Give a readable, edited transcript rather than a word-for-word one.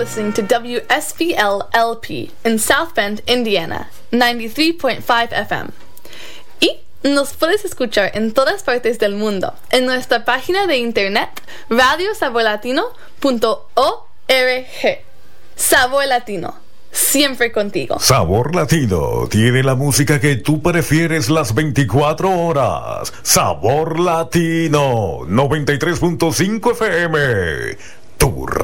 listening to WSBL-LP in South Bend, Indiana, 93.5 FM. Y nos puedes escuchar en todas partes del mundo en nuestra página de internet radiosaborlatino.org. Sabor Latino, siempre contigo. Sabor Latino tiene la música que tú prefieres las 24 horas. Sabor Latino, 93.5 FM. Tu